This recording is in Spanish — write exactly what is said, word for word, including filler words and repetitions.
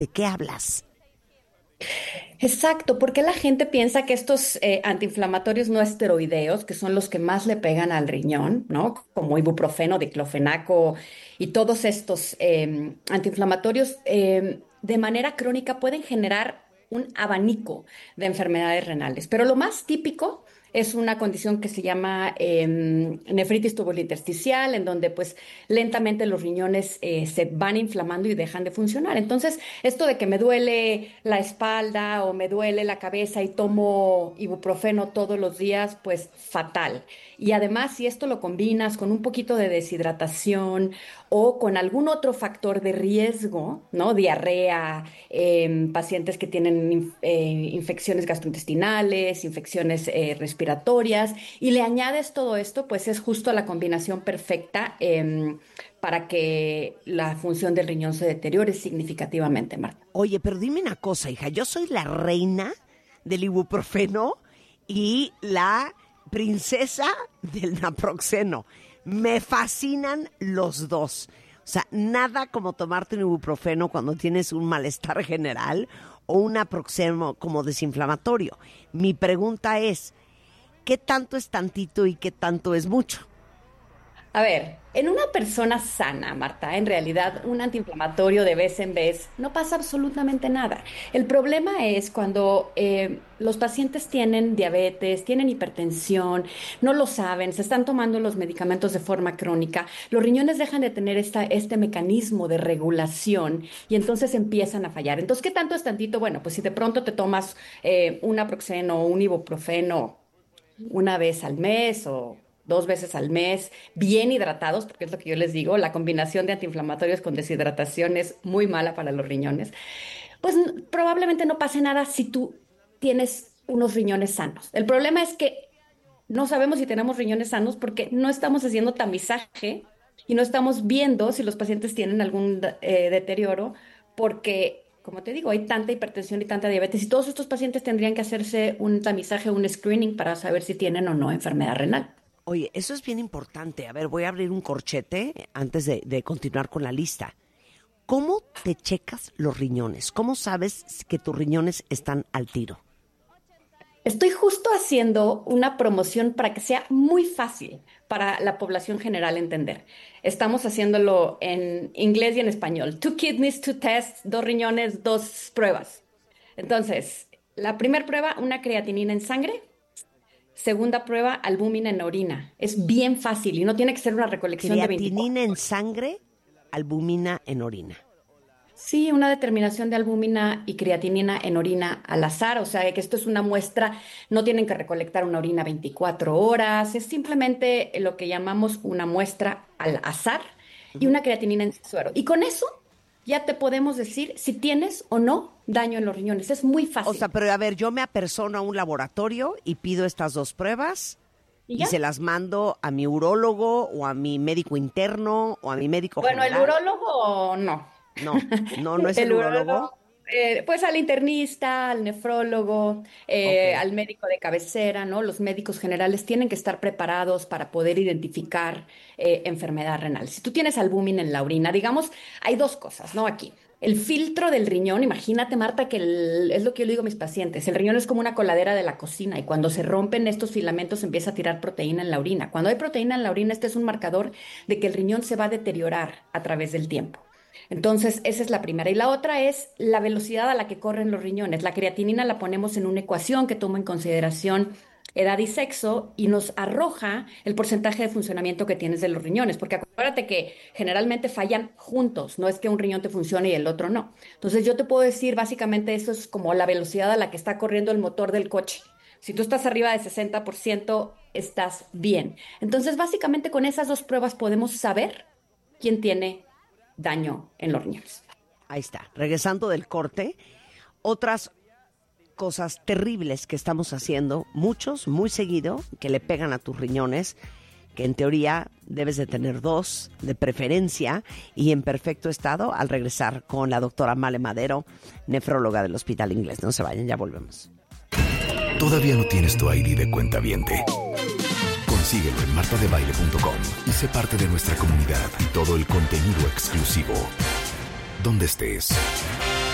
¿De qué hablas? Exacto, porque la gente piensa que estos eh, antiinflamatorios no esteroideos, que son los que más le pegan al riñón, ¿no? Como ibuprofeno, diclofenaco y todos estos eh, antiinflamatorios, eh, de manera crónica pueden generar un abanico de enfermedades renales. Pero lo más típico es una condición que se llama em, nefritis tubulointersticial, en donde pues lentamente los riñones eh, se van inflamando y dejan de funcionar. Entonces, esto de que me duele la espalda o me duele la cabeza y tomo ibuprofeno todos los días, pues fatal. Y además, si esto lo combinas con un poquito de deshidratación o con algún otro factor de riesgo, ¿no? Diarrea, em, pacientes que tienen inf- eh, infecciones gastrointestinales, infecciones eh, respiratorias, y le añades todo esto, pues es justo la combinación perfecta em, para que la función del riñón se deteriore significativamente, Marta. Oye, pero dime una cosa, hija. Yo soy la reina del ibuprofeno y la princesa del naproxeno. Me fascinan los dos. O sea, nada como tomarte un ibuprofeno cuando tienes un malestar general o un naproxeno como desinflamatorio. Mi pregunta es, ¿qué tanto es tantito y qué tanto es mucho? A ver, en una persona sana, Marta, en realidad un antiinflamatorio de vez en vez no pasa absolutamente nada. El problema es cuando eh, los pacientes tienen diabetes, tienen hipertensión, no lo saben, se están tomando los medicamentos de forma crónica, los riñones dejan de tener esta, este mecanismo de regulación y entonces empiezan a fallar. Entonces, ¿qué tanto es tantito? Bueno, pues si de pronto te tomas eh, un naproxeno o un ibuprofeno una vez al mes o dos veces al mes, bien hidratados, porque es lo que yo les digo, la combinación de antiinflamatorios con deshidratación es muy mala para los riñones, pues n- probablemente no pase nada si tú tienes unos riñones sanos. El problema es que no sabemos si tenemos riñones sanos porque no estamos haciendo tamizaje y no estamos viendo si los pacientes tienen algún eh, deterioro porque, como te digo, hay tanta hipertensión y tanta diabetes y todos estos pacientes tendrían que hacerse un tamizaje, un screening para saber si tienen o no enfermedad renal. Oye, eso es bien importante. A ver, voy a abrir un corchete antes de, de continuar con la lista. ¿Cómo te checas los riñones? ¿Cómo sabes que tus riñones están al tiro? Estoy justo haciendo una promoción para que sea muy fácil para la población general entender. Estamos haciéndolo en inglés y en español. Two kidneys, two tests, dos riñones, dos pruebas. Entonces, la primera prueba, una creatinina en sangre. Segunda prueba, albúmina en orina. Es bien fácil y no tiene que ser una recolección de veinticuatro. Creatinina en sangre, albumina en orina. Sí, una determinación de albúmina y creatinina en orina al azar, o sea, que esto es una muestra, no tienen que recolectar una orina veinticuatro horas, es simplemente lo que llamamos una muestra al azar y Ujú. una creatinina en suero. Y con eso ya te podemos decir si tienes o no daño en los riñones. Es muy O sea, fácil. pero a ver, yo me apersono a un laboratorio y pido estas dos pruebas ¿Y y ya? se las mando a mi urólogo o a mi médico interno o a mi médico Bueno, el general. urólogo no. No, no, no es el El urólogo, urólogo. eh, pues al internista, al nefrólogo, Ok. eh, al médico de cabecera, ¿no? Los médicos generales tienen que estar preparados para poder identificar eh, enfermedad renal. Si tú tienes albúmina en la orina, digamos, hay dos cosas, ¿no? Aquí. El filtro del riñón, imagínate, Marta, que el- es lo que yo le digo a mis pacientes, el riñón es como una coladera de la cocina y cuando se rompen estos filamentos empieza a tirar proteína en la orina. Cuando hay proteína en la orina, este es un marcador de que el riñón se va a deteriorar a través del tiempo. Entonces, esa es la primera. Y la otra es la velocidad a la que corren los riñones. La creatinina la ponemos en una ecuación que toma en consideración edad y sexo y nos arroja el porcentaje de funcionamiento que tienes de los riñones, porque acuérdate que generalmente fallan juntos, no es que un riñón te funcione y el otro no. Entonces, yo te puedo decir, básicamente, eso es como la velocidad a la que está corriendo el motor del coche. Si tú estás arriba de sesenta por ciento, estás bien. Entonces, básicamente con esas dos pruebas podemos saber quién tiene daño en los riñones. Ahí está. Regresando del corte, otras cosas terribles que estamos haciendo, muchos, muy seguido, que le pegan a tus riñones, que en teoría debes de tener dos, de preferencia, y en perfecto estado, al regresar con la doctora Male Madero, nefróloga del Hospital Inglés. No se vayan, ya volvemos. ¿Todavía no tienes tu I D de cuentaviente? Consíguelo en marta de baile punto com y sé parte de nuestra comunidad y todo el contenido exclusivo. Donde estés,